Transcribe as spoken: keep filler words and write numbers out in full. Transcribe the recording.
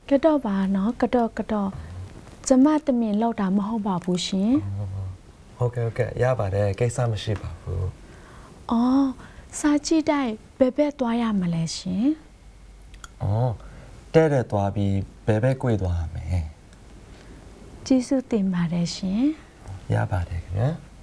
ကတော့ပါနော်ကတော့ကတော့ကျမတမင်လောက်တာမဟုတ်ပါဘူးရှင်ဟုတ်ကဲ့ဟုတ်ကဲ့ရပါတယ်ကိစ္စမရှိပါဘူးအော်စာကြည့်တိုင်းဘယ်ဘက်သွားရမလဲရှင်အော်တဲ့တဲ့သွားပြီးဘယ်ဘက်꿰သွားရမယ်ကျေးဇူးတင်ပါတယ်ရှင်ရပါတယ်ခင်ဗျာ